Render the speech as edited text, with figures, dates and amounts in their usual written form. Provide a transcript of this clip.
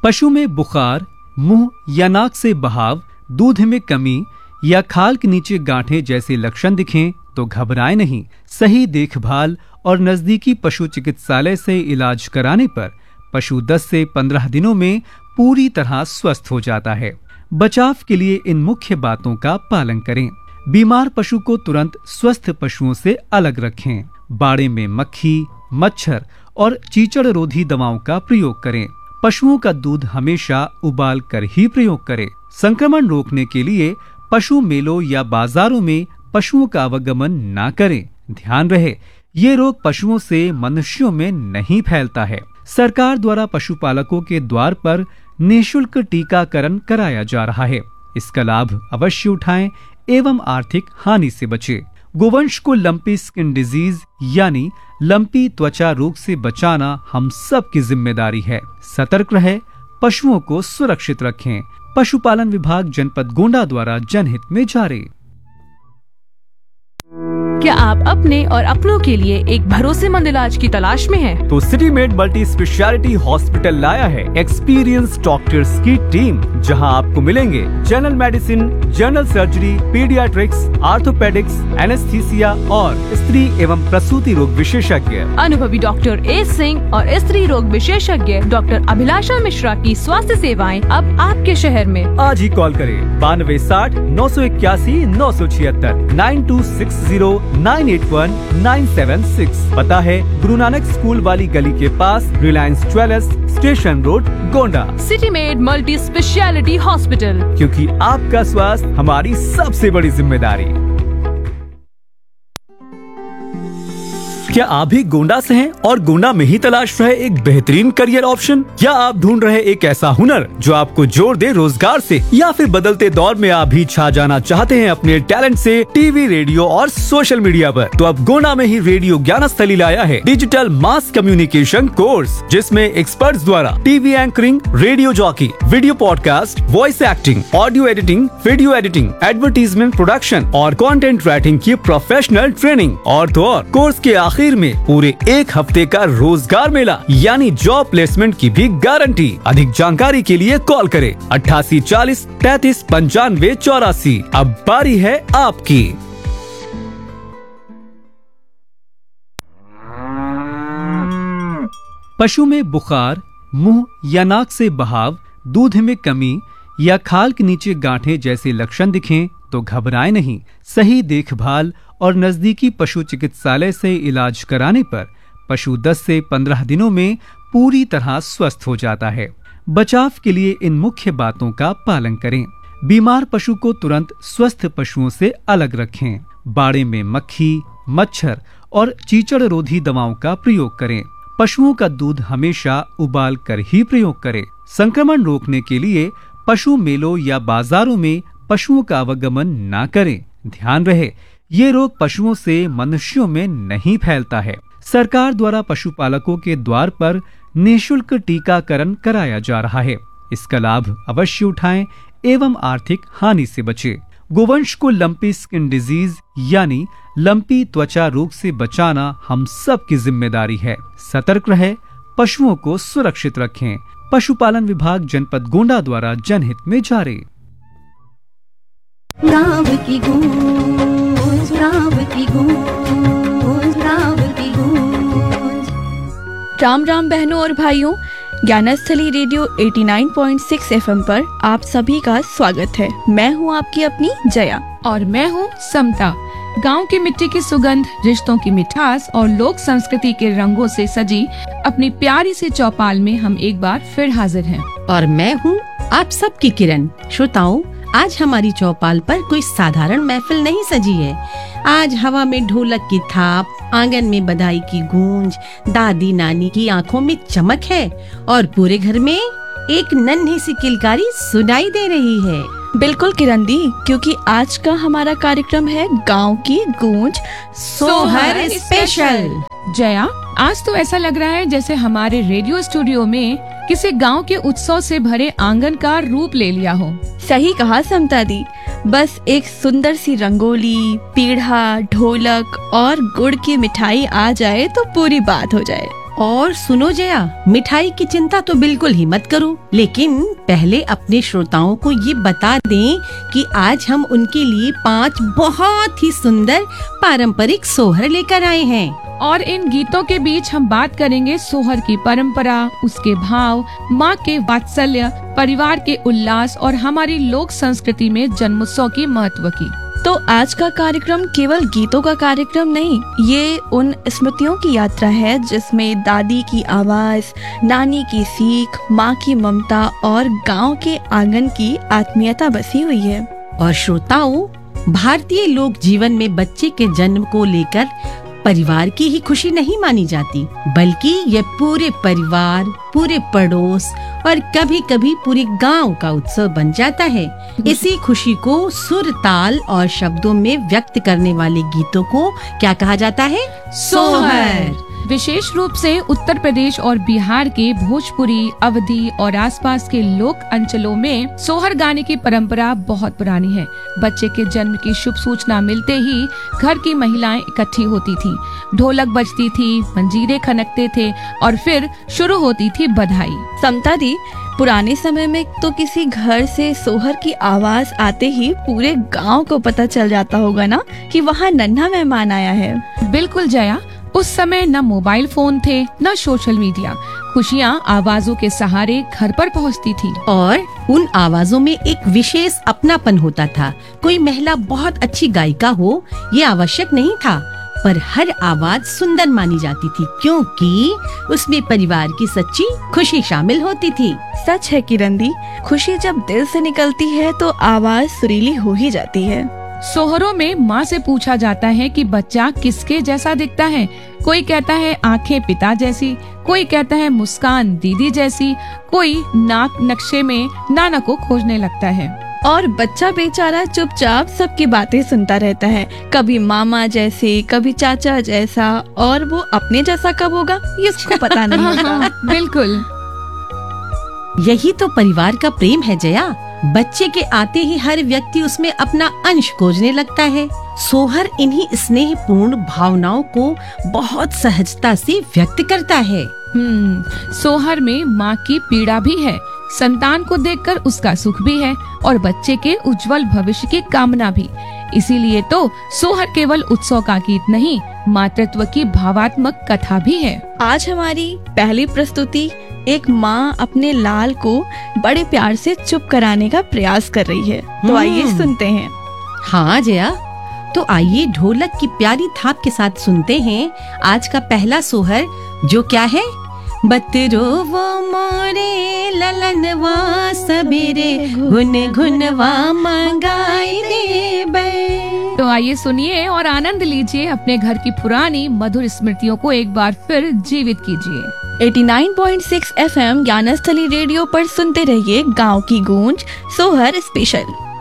पशु में बुखार, मुंह या नाक से बहाव, दूध में कमी या खाल के नीचे गांठें जैसे लक्षण दिखें तो घबराएं नहीं। सही देखभाल और नजदीकी पशु चिकित्सालय से इलाज कराने पर पशु 10 से 15 दिनों में पूरी तरह स्वस्थ हो जाता है। बचाव के लिए इन मुख्य बातों का पालन करें। बीमार पशु को तुरंत स्वस्थ पशुओं से अलग रखें। बाड़े में मक्खी, मच्छर और चीचड़ रोधी दवाओं का प्रयोग करें। पशुओं का दूध हमेशा उबाल कर ही प्रयोग करें। संक्रमण रोकने के लिए पशु मेलों या बाजारों में पशुओं का आवागमन न करें। ध्यान रहे, ये रोग पशुओं से मनुष्यों में नहीं फैलता है। सरकार द्वारा पशुपालकों के द्वार पर निःशुल्क टीकाकरण कराया जा रहा है। इसका लाभ अवश्य उठाएं एवं आर्थिक हानि से बचें। गोवंश को लंपी स्किन डिजीज यानी लंपी त्वचा रोग से बचाना हम सब की जिम्मेदारी है। सतर्क रहे, पशुओं को सुरक्षित रखें। पशुपालन विभाग जनपद गोंडा द्वारा जनहित में जारी। क्या आप अपने और अपनों के लिए एक भरोसेमंद इलाज की तलाश में हैं? तो city made multi speciality hospital लाया है एक्सपीरियंस डॉक्टर्स की टीम, जहां आपको मिलेंगे general medicine, general surgery, paediatrics, orthopaedics, anaesthesia और स्त्री एवं प्रसूति रोग विशेषज्ञ। अनुभवी डॉक्टर ए सिंह और स्त्री रोग विशेषज्ञ डॉक्टर अभिलाषा मिश्रा की स्वास्थ्य सेवाएं अब आपके शहर में। आज ही कॉल करें 9260 981 976 9260 981-976। पता है गुरु नानक स्कूल वाली गली के पास, Reliance jewellers, station road, Gonda. City made multi speciality hospital, क्योंकि आपका स्वास्थ्य हमारी सबसे बड़ी जिम्मेदारी। क्या आप भी गोंडा से हैं और गोंडा में ही तलाश रहे एक बेहतरीन करियर ऑप्शन? क्या आप ढूंढ रहे एक ऐसा हुनर जो आपको जोड़ दे रोजगार से, या फिर बदलते दौर में आप भी छा जाना चाहते हैं अपने टैलेंट से टीवी, रेडियो और सोशल मीडिया पर? तो अब गोंडा में ही रेडियो ज्ञानस्थली लाया है डिजिटल मास कम्युनिकेशन कोर्स, जिसमें एक्सपर्ट्स द्वारा TV anchoring, radio jockey, video podcast, voice acting, audio editing, video editing, advertisement production और कंटेंट राइटिंग की प्रोफेशनल ट्रेनिंग। और तो और कोर्स के आखिर में पूरे 1 हफ्ते का रोजगार मेला यानी जॉब प्लेसमेंट की भी गारंटी। अधिक जानकारी के लिए कॉल करें 88 40 33 95 84। अब बारी है आपकी। पशु में बुखार, मुंह या नाक से बहाव, दूध में कमी या खाल के नीचे गांठें जैसे लक्षण दिखें तो घबराएं नहीं। सही देखभाल और नजदीकी पशु चिकित्सालय से इलाज कराने पर पशु 10 से 15 दिनों में पूरी तरह स्वस्थ हो जाता है। बचाव के लिए इन मुख्य बातों का पालन करें। बीमार पशु को तुरंत स्वस्थ पशुओं से अलग रखें। बाड़े में मक्खी, मच्छर और चीचड़ रोधी दवाओं का प्रयोग करें। पशुओं का दूध हमेशा उबाल कर ही प्रयोग करें। संक्रमण रोकने के लिए पशु मेलों या बाजारों में पशुओं का आवागमन न करें। ध्यान रहे, ये रोग पशुओं से मनुष्यों में नहीं फैलता है। सरकार द्वारा पशुपालकों के द्वार पर निःशुल्क टीकाकरण कराया जा रहा है। इसका लाभ अवश्य उठाएं एवं आर्थिक हानि से बचें। गोवंश को लंपी स्किन डिजीज यानी लंपी त्वचा रोग से बचाना हम सब की जिम्मेदारी है। सतर्क रहे, पशुओं को सुरक्षित रखें। पशुपालन विभाग जनपद गोंडा द्वारा जनहित में जारी। गाँव की गूंज, गाँव की गूंज, गाँव की गूंज। राम राम बहनों और भाइयों, ज्ञानस्थली रेडियो 89.6 FM पर आप सभी का स्वागत है। मैं हूँ आपकी अपनी जया और मैं हूँ समता। गांव की मिट्टी की सुगंध, रिश्तों की मिठास और लोक संस्कृति के रंगों से सजी अपनी प्यारी सी चौपाल में हम एक बार फिर हाजिर हैं। और मैं हूँ आप सबकी किरण। श्रोताओं, आज हमारी चौपाल पर कोई साधारण महफिल नहीं सजी है। आज हवा में ढोलक की थाप, आंगन में बधाई की गूंज, दादी नानी की आंखों में चमक है और पूरे घर में एक नन्ही सी किलकारी सुनाई दे रही है। बिल्कुल किरण दी, क्योंकि आज का हमारा कार्यक्रम है गांव की गूंज सोहर स्पेशल। जया, आज तो ऐसा लग रहा है जैसे हमारे रेडियो स्टूडियो में किसी गांव के उत्सव से भरे आंगन का रूप ले लिया हो। सही कहा समता दी, बस एक सुंदर सी रंगोली, पीढ़ा, ढोलक और गुड़ की मिठाई आ जाए तो पूरी बात हो जाए। और सुनो जया, मिठाई की चिंता तो बिल्कुल ही मत करो, लेकिन पहले अपने श्रोताओं को ये बता दें कि आज हम उनके लिए 5 बहुत ही सुंदर पारंपरिक सोहर लेकर आए हैं। और इन गीतों के बीच हम बात करेंगे सोहर की परंपरा, उसके भाव, माँ के वात्सल्य, परिवार के उल्लास और हमारी लोक संस्कृति में जन्मोत्सव की महत्व की। तो आज का कार्यक्रम केवल गीतों का कार्यक्रम नहीं, ये उन स्मृतियों की यात्रा है जिसमें दादी की आवाज, नानी की सीख, माँ की ममता और गांव के आंगन की आत्मीयता बसी हुई है। और श्रोताओं, भारतीय लोक जीवन में बच्चे के जन्म को लेकर परिवार की ही खुशी नहीं मानी जाती, बल्कि ये पूरे परिवार, पूरे पड़ोस और कभी कभी पूरे गांव का उत्सव बन जाता है। इसी खुशी को सुर, ताल और शब्दों में व्यक्त करने वाले गीतों को क्या कहा जाता है? सोहर। विशेष रूप से उत्तर प्रदेश और बिहार के भोजपुरी, अवधी और आसपास के लोक अंचलों में सोहर गाने की परंपरा बहुत पुरानी है। बच्चे के जन्म की शुभ सूचना मिलते ही घर की महिलाएं इकट्ठी होती थीं, ढोलक बजती थी, मंजीरे खनकते थे और फिर शुरू होती थी बधाई। समता दी, पुराने समय में तो किसी घर से सोहर की आवाज आते ही पूरे गांव को पता चल जाता होगा ना कि वहाँ नन्हा मेहमान आया है। बिल्कुल जया, उस समय न मोबाइल फोन थे, न सोशल मीडिया। खुशियाँ आवाजों के सहारे घर पर पहुँचती थी और उन आवाजों में एक विशेष अपनापन होता था। कोई महिला बहुत अच्छी गायिका हो ये आवश्यक नहीं था, पर हर आवाज सुंदर मानी जाती थी क्योंकि उसमें परिवार की सच्ची खुशी शामिल होती थी। सच है किरण दी, खुशी जब दिल से निकलती है तो आवाज सुरीली हो ही जाती है। सोहरों में माँ से पूछा जाता है कि बच्चा किसके जैसा दिखता है। कोई कहता है आंखें पिता जैसी, कोई कहता है मुस्कान दीदी जैसी, कोई नाक नक्शे में नाना को खोजने लगता है। और बच्चा बेचारा चुपचाप सबकी बातें सुनता रहता है, कभी मामा जैसे, कभी चाचा जैसा, और वो अपने जैसा कब होगा ये उसको पता नहीं होता। बिल्कुल, यही तो परिवार का प्रेम है जया। बच्चे के आते ही हर व्यक्ति उसमें अपना अंश खोजने लगता है। सोहर इन्हीं स्नेहपूर्ण भावनाओं को बहुत सहजता से व्यक्त करता है। सोहर में माँ की पीड़ा भी है, संतान को देखकर उसका सुख भी है और बच्चे के उज्जवल भविष्य की कामना भी। इसीलिए तो सोहर केवल उत्सव का गीत नहीं, मातृत्व की भावात्मक कथा भी है। आज हमारी पहली प्रस्तुति एक माँ अपने लाल को बड़े प्यार से चुप कराने का प्रयास कर रही है, तो आइए सुनते हैं। हाँ जया, तो आइए ढोलक की प्यारी थाप के साथ सुनते हैं आज का पहला सोहर, जो क्या है? बतरो वो मोरे ललनवा सबेरे गुन गुनवा मंगाई दे। तो आइए सुनिए और आनंद लीजिए, अपने घर की पुरानी मधुर स्मृतियों को एक बार फिर जीवित कीजिए। 89.6 FM ज्ञानस्थली रेडियो पर सुनते रहिए गांव की गूंज सोहर स्पेशल।